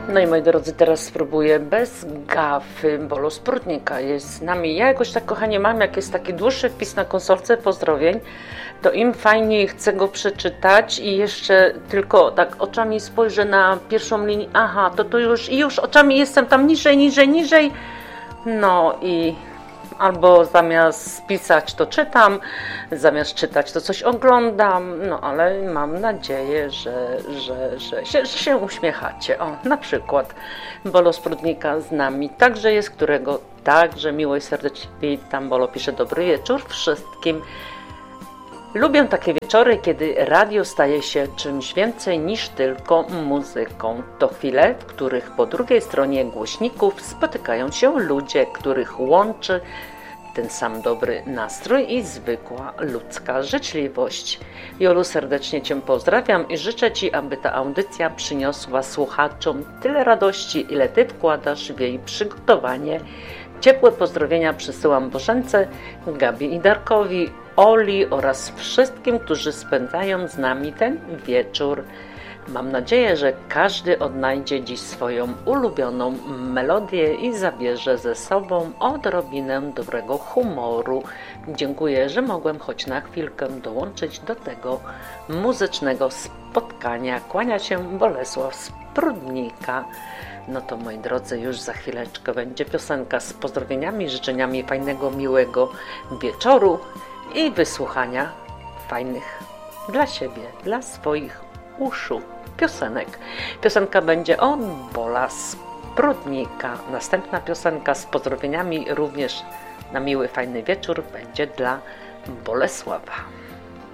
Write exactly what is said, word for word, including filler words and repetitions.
No i moi drodzy, teraz spróbuję bez gafy, Bolo Sprutnika jest z nami. Ja jakoś tak, kochanie, mam, jak jest taki dłuższy wpis na konsolce pozdrowień, to im fajniej chcę go przeczytać i jeszcze tylko tak oczami spojrzę na pierwszą linię. Aha, to to już i już oczami jestem tam niżej, niżej, niżej. No i albo zamiast pisać to czytam, zamiast czytać to coś oglądam, no ale mam nadzieję, że, że, że, się, że się uśmiechacie. O, na przykład Bolo Sprutnika z nami także jest, którego także miło i serdecznie witam. Bolo pisze: dobry wieczór wszystkim. Lubię takie wieczory, kiedy radio staje się czymś więcej niż tylko muzyką. To chwile, w których po drugiej stronie głośników spotykają się ludzie, których łączy ten sam dobry nastrój i zwykła ludzka życzliwość. Jolu, serdecznie Cię pozdrawiam i życzę Ci, aby ta audycja przyniosła słuchaczom tyle radości, ile Ty wkładasz w jej przygotowanie. Ciepłe pozdrowienia przysyłam Bożence, Gabi i Darkowi, Oli oraz wszystkim, którzy spędzają z nami ten wieczór. Mam nadzieję, że każdy odnajdzie dziś swoją ulubioną melodię i zabierze ze sobą odrobinę dobrego humoru. Dziękuję, że mogłem choć na chwilkę dołączyć do tego muzycznego spotkania. Kłania się Bolesław Sprudnika. No to, moi drodzy, już za chwileczkę będzie piosenka z pozdrowieniami, życzeniami fajnego, miłego wieczoru i wysłuchania fajnych dla siebie, dla swoich uszu piosenek. Piosenka będzie od Bola Sprudnika. Następna piosenka z pozdrowieniami również na miły, fajny wieczór będzie dla Bolesława.